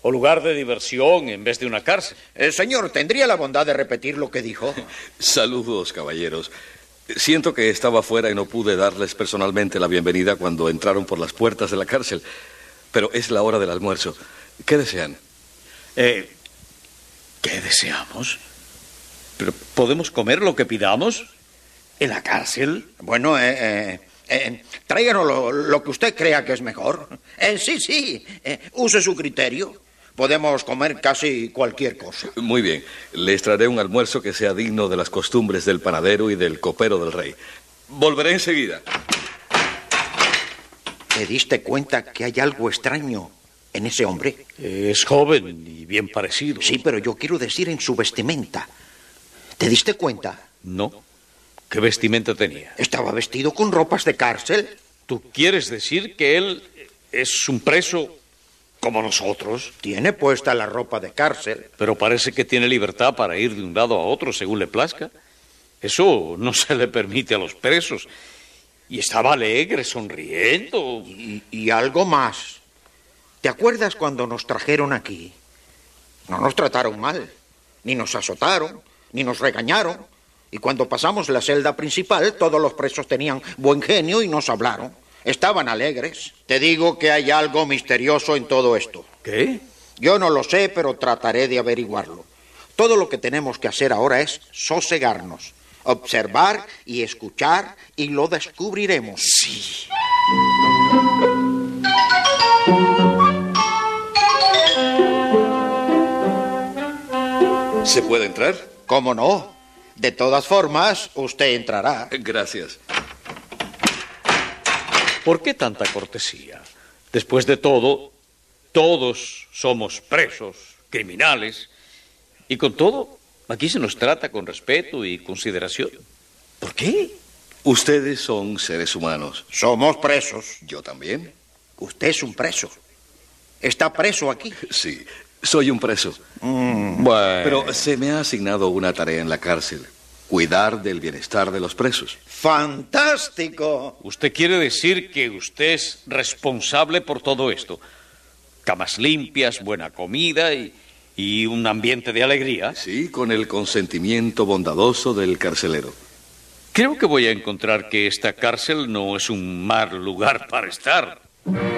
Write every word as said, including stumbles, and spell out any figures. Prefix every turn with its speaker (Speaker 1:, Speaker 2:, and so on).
Speaker 1: o lugar de diversión en vez de una cárcel.
Speaker 2: Eh, señor, ¿tendría la bondad de repetir lo que dijo?
Speaker 3: Saludos, caballeros. Siento que estaba fuera y no pude darles personalmente la bienvenida cuando entraron por las puertas de la cárcel. Pero es la hora del almuerzo. ¿Qué desean?
Speaker 1: Eh, ¿Qué deseamos? ¿Pero podemos comer lo que pidamos en la cárcel?
Speaker 2: Bueno, eh, eh, eh, tráiganos lo, lo que usted crea que es mejor. Eh, sí, sí, eh, use su criterio. Podemos comer casi cualquier cosa.
Speaker 3: Muy bien. Les traeré un almuerzo que sea digno de las costumbres del panadero y del copero del rey. Volveré enseguida.
Speaker 2: ¿Te diste cuenta que hay algo extraño en ese hombre?
Speaker 1: Es joven y bien parecido.
Speaker 2: Sí, pero yo quiero decir en su vestimenta. ¿Te diste cuenta?
Speaker 1: No. ¿Qué vestimenta tenía?
Speaker 2: Estaba vestido con ropas de cárcel.
Speaker 1: ¿Tú quieres decir que él es un preso como nosotros?
Speaker 2: Tiene puesta la ropa de cárcel.
Speaker 1: Pero parece que tiene libertad para ir de un lado a otro según le plazca. Eso no se le permite a los presos. Y estaba alegre, sonriendo.
Speaker 2: Y, y algo más. ¿Te acuerdas cuando nos trajeron aquí? No nos trataron mal. Ni nos azotaron, ni nos regañaron. Y cuando pasamos la celda principal, todos los presos tenían buen genio y nos hablaron. Estaban alegres. Te digo que hay algo misterioso en todo esto.
Speaker 1: ¿Qué?
Speaker 2: Yo no lo sé, pero trataré de averiguarlo. Todo lo que tenemos que hacer ahora es sosegarnos, observar y escuchar, y lo descubriremos.
Speaker 1: Sí.
Speaker 3: ¿Se puede entrar?
Speaker 2: ¿Cómo no? De todas formas, usted entrará.
Speaker 3: Gracias.
Speaker 1: ¿Por qué tanta cortesía? Después de todo, todos somos presos, criminales, y con todo, aquí se nos trata con respeto y consideración. ¿Por qué?
Speaker 3: Ustedes son seres humanos.
Speaker 2: Somos presos.
Speaker 3: Yo también.
Speaker 2: Usted es un preso. ¿Está preso aquí?
Speaker 3: Sí, soy un preso.
Speaker 2: Mm.
Speaker 1: Bueno.
Speaker 3: Pero se me ha asignado una tarea en la cárcel. Cuidar del bienestar de los presos.
Speaker 2: ¡Fantástico!
Speaker 1: ¿Usted quiere decir que usted es responsable por todo esto? Camas limpias, buena comida y, y un ambiente de alegría.
Speaker 3: Sí, con el consentimiento bondadoso del carcelero.
Speaker 1: Creo que voy a encontrar que esta cárcel no es un mal lugar para estar.